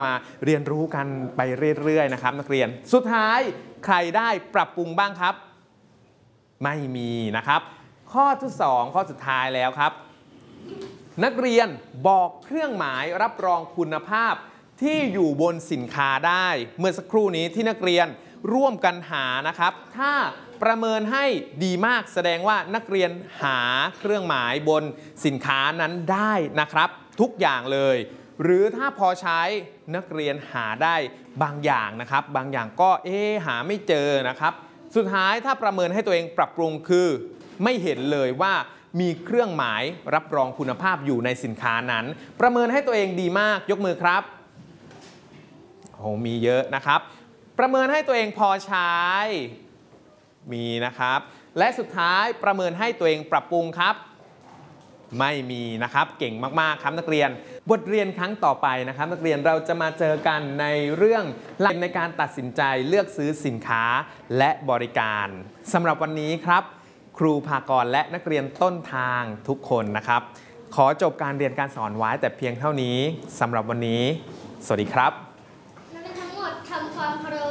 มาเรียนรู้กันไปเรื่อยๆนะครับนักเรียนสุดท้ายใครได้ปรับปรุงบ้างครับไม่มีนะครับข้อที่2ข้อสุดท้ายแล้วครับนักเรียนบอกเครื่องหมายรับรองคุณภาพที่อยู่บนสินค้าได้เมื่อสักครู่นี้ที่นักเรียนร่วมกันหานะครับถ้าประเมินให้ดีมากแสดงว่านักเรียนหาเครื่องหมายบนสินค้านั้นได้นะครับทุกอย่างเลยหรือถ้าพอใช้นักเรียนหาได้บางอย่างนะครับบางอย่างก็หาไม่เจอนะครับสุดท้ายถ้าประเมินให้ตัวเองปรับปรุงคือไม่เห็นเลยว่ามีเครื่องหมายรับรองคุณภาพอยู่ในสินค้านั้นประเมินให้ตัวเองดีมากยกมือครับโอ้มีเยอะนะครับประเมินให้ตัวเองพอใช้มีนะครับและสุดท้ายประเมินให้ตัวเองปรับปรุงครับไม่มีนะครับเก่งมากๆครับนักเรียนบทเรียนครั้งต่อไปนะครับนักเรียนเราจะมาเจอกันในเรื่องหลักในการตัดสินใจเลือกซื้อสินค้าและบริการสำหรับวันนี้ครับครูภากรและนักเรียนต้นทางทุกคนนะครับขอจบการเรียนการสอนไว้แต่เพียงเท่านี้สำหรับวันนี้สวัสดีครับนักเรียนทั้งหมดทำความเคารพ